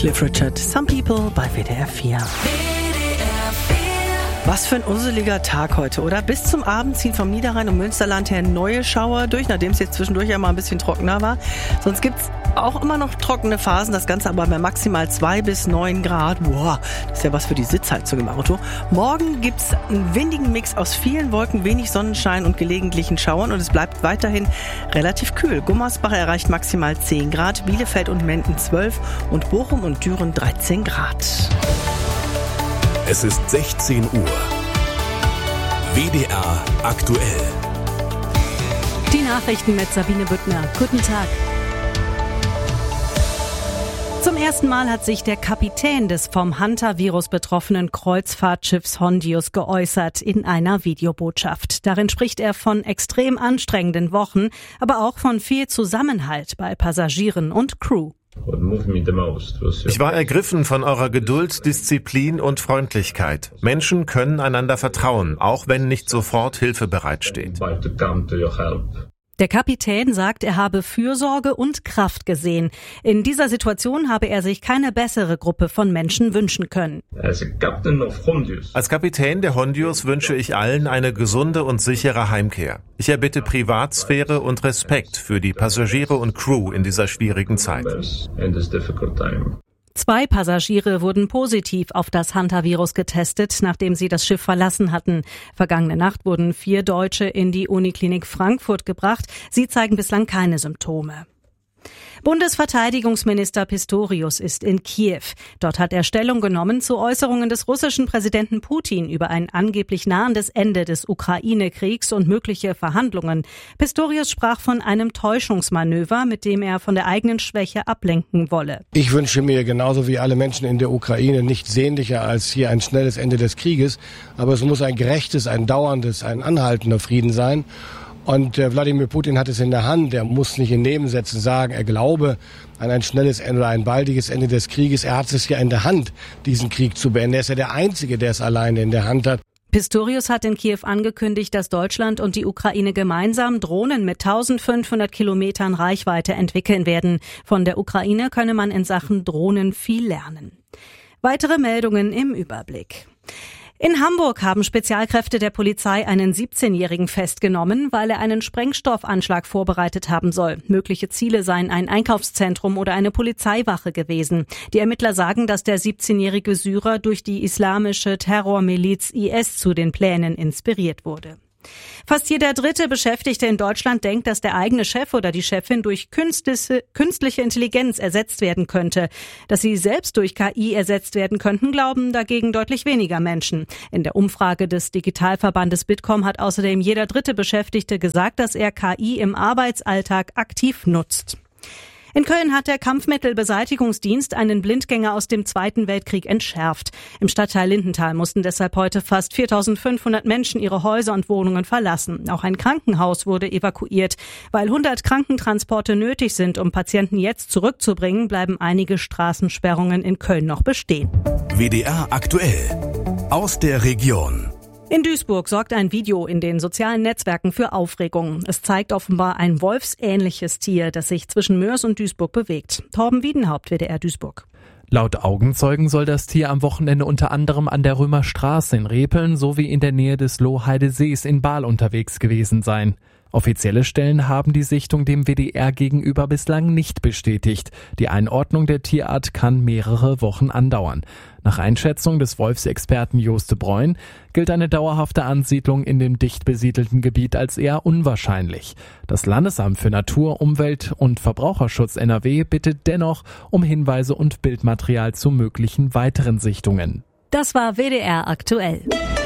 Cliff Richard, Some People bei WDR 4. Was für ein unseliger Tag heute, oder? Bis zum Abend ziehen vom Niederrhein und Münsterland her neue Schauer durch, nachdem es jetzt zwischendurch ja mal ein bisschen trockener war. Sonst gibt's auch immer noch trockene Phasen, das Ganze aber bei maximal 2 bis 9 Grad. Boah, das ist ja was für die Sitzheizung im Auto. Morgen gibt's einen windigen Mix aus vielen Wolken, wenig Sonnenschein und gelegentlichen Schauern und es bleibt weiterhin relativ kühl. Gummersbach erreicht maximal 10 Grad, Bielefeld und Menden 12 und Bochum und Düren 13 Grad. Es ist 16 Uhr. WDR aktuell. Die Nachrichten mit Sabine Büttner. Guten Tag. Zum ersten Mal hat sich der Kapitän des vom Hantavirus betroffenen Kreuzfahrtschiffs Hondius geäußert in einer Videobotschaft. Darin spricht er von extrem anstrengenden Wochen, aber auch von viel Zusammenhalt bei Passagieren und Crew. Ich war ergriffen von eurer Geduld, Disziplin und Freundlichkeit. Menschen können einander vertrauen, auch wenn nicht sofort Hilfe bereitsteht. Der Kapitän sagt, er habe Fürsorge und Kraft gesehen. In dieser Situation habe er sich keine bessere Gruppe von Menschen wünschen können. Als Kapitän der Hondius wünsche ich allen eine gesunde und sichere Heimkehr. Ich erbitte Privatsphäre und Respekt für die Passagiere und Crew in dieser schwierigen Zeit. 2 Passagiere wurden positiv auf das Hantavirus getestet, nachdem sie das Schiff verlassen hatten. Vergangene Nacht wurden 4 Deutsche in die Uniklinik Frankfurt gebracht. Sie zeigen bislang keine Symptome. Bundesverteidigungsminister Pistorius ist in Kiew. Dort hat er Stellung genommen zu Äußerungen des russischen Präsidenten Putin über ein angeblich nahendes Ende des Ukraine-Kriegs und mögliche Verhandlungen. Pistorius sprach von einem Täuschungsmanöver, mit dem er von der eigenen Schwäche ablenken wolle. Ich wünsche mir genauso wie alle Menschen in der Ukraine nichts sehnlicher als hier ein schnelles Ende des Krieges. Aber es muss ein gerechtes, ein dauerndes, ein anhaltender Frieden sein. Und Wladimir Putin hat es in der Hand. Er muss nicht in Nebensätzen sagen, er glaube an ein schnelles Ende oder ein baldiges Ende des Krieges. Er hat es ja in der Hand, diesen Krieg zu beenden. Er ist ja der Einzige, der es alleine in der Hand hat. Pistorius hat in Kiew angekündigt, dass Deutschland und die Ukraine gemeinsam Drohnen mit 1500 Kilometern Reichweite entwickeln werden. Von der Ukraine könne man in Sachen Drohnen viel lernen. Weitere Meldungen im Überblick. In Hamburg haben Spezialkräfte der Polizei einen 17-Jährigen festgenommen, weil er einen Sprengstoffanschlag vorbereitet haben soll. Mögliche Ziele seien ein Einkaufszentrum oder eine Polizeiwache gewesen. Die Ermittler sagen, dass der 17-jährige Syrer durch die islamische Terrormiliz IS zu den Plänen inspiriert wurde. Fast jeder 3. Beschäftigte in Deutschland denkt, dass der eigene Chef oder die Chefin durch künstliche Intelligenz ersetzt werden könnte. Dass sie selbst durch KI ersetzt werden könnten, glauben dagegen deutlich weniger Menschen. In der Umfrage des Digitalverbandes Bitkom hat außerdem jeder 3. Beschäftigte gesagt, dass er KI im Arbeitsalltag aktiv nutzt. In Köln hat der Kampfmittelbeseitigungsdienst einen Blindgänger aus dem Zweiten Weltkrieg entschärft. Im Stadtteil Lindenthal mussten deshalb heute fast 4.500 Menschen ihre Häuser und Wohnungen verlassen. Auch ein Krankenhaus wurde evakuiert. Weil 100 Krankentransporte nötig sind, um Patienten jetzt zurückzubringen, bleiben einige Straßensperrungen in Köln noch bestehen. WDR aktuell. Aus der Region. In Duisburg sorgt ein Video in den sozialen Netzwerken für Aufregung. Es zeigt offenbar ein wolfsähnliches Tier, das sich zwischen Moers und Duisburg bewegt. Torben Wiedenhaupt, WDR Duisburg. Laut Augenzeugen soll das Tier am Wochenende unter anderem an der Römerstraße in Repeln sowie in der Nähe des Lohheidesees in Baal unterwegs gewesen sein. Offizielle Stellen haben die Sichtung dem WDR gegenüber bislang nicht bestätigt. Die Einordnung der Tierart kann mehrere Wochen andauern. Nach Einschätzung des Wolfsexperten Joste Breun gilt eine dauerhafte Ansiedlung in dem dicht besiedelten Gebiet als eher unwahrscheinlich. Das Landesamt für Natur, Umwelt und Verbraucherschutz NRW bittet dennoch um Hinweise und Bildmaterial zu möglichen weiteren Sichtungen. Das war WDR aktuell.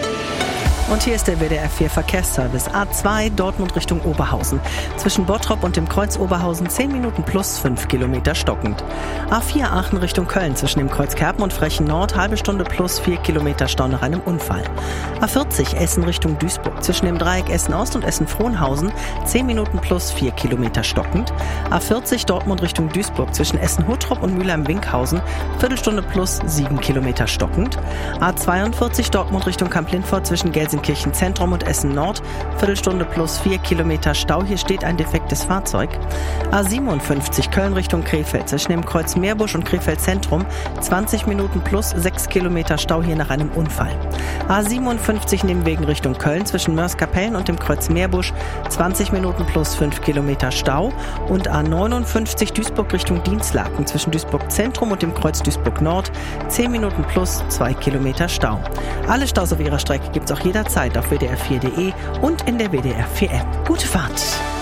Und hier ist der WDR 4 Verkehrsservice. A2 Dortmund Richtung Oberhausen. Zwischen Bottrop und dem Kreuz Oberhausen 10 Minuten plus 5 Kilometer stockend. A4 Aachen Richtung Köln zwischen dem Kreuz Kerpen und Frechen Nord halbe Stunde plus 4 Kilometer Stau nach einem Unfall. A40 Essen Richtung Duisburg zwischen dem Dreieck Essen Ost und Essen Frohnhausen 10 Minuten plus 4 Kilometer stockend. A40 Dortmund Richtung Duisburg zwischen Essen Huttrop und Mülheim-Winkhausen Viertelstunde plus 7 Kilometer stockend. A42 Dortmund Richtung Kamp-Lindfort zwischen Gelsenkirchen Gelsenkirchen Zentrum und Essen Nord, Viertelstunde plus 4 Kilometer Stau. Hier steht ein defektes Fahrzeug. A57 Köln Richtung Krefeld zwischen dem Kreuz Meerbusch und Krefeld Zentrum, 20 Minuten plus 6 Kilometer Stau hier nach einem Unfall. A57 Nebenwegen Richtung Köln zwischen Mörs-Kapellen und dem Kreuz Meerbusch, 20 Minuten plus 5 Kilometer Stau. Und A59 Duisburg Richtung Dienstlaken zwischen Duisburg Zentrum und dem Kreuz Duisburg Nord, 10 Minuten plus 2 Kilometer Stau. Alle Staus auf ihrer Strecke gibt's auch jederzeit auf wdr4.de und in der WDR 4 App. Gute Fahrt!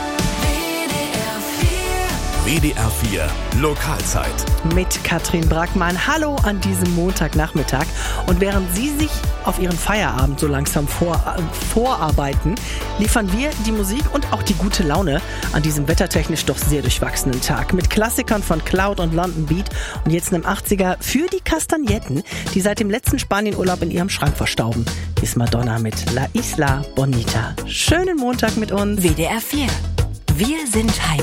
WDR 4 Lokalzeit. Mit Katrin Brackmann. Hallo an diesem Montagnachmittag. Und während Sie sich auf Ihren Feierabend so langsam vorarbeiten, liefern wir die Musik und auch die gute Laune an diesem wettertechnisch doch sehr durchwachsenen Tag. Mit Klassikern von Cloud und London Beat und jetzt einem 80er für die Kastagnetten, die seit dem letzten Spanienurlaub in ihrem Schrank verstauben. Hier ist Madonna mit La Isla Bonita. Schönen Montag mit uns. WDR 4. Wir sind Heimat.